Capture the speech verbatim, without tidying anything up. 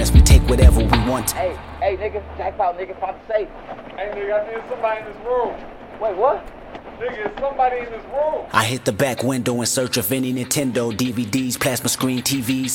guess we take whatever we want. Hey, hey, nigga, jackpot, nigga, found the safe. Hey, nigga, I think somebody in this room. Wait, what? Nigga, it's somebody in this room. I hit the back window in search of any Nintendo, D V Ds, plasma screen T Vs.